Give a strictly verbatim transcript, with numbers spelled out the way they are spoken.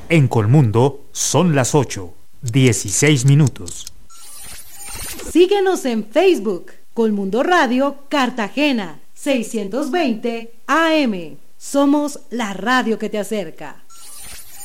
En Colmundo son las ocho, dieciséis minutos. Síguenos en Facebook, Colmundo Radio Cartagena, seiscientos veinte A M. Somos la radio que te acerca.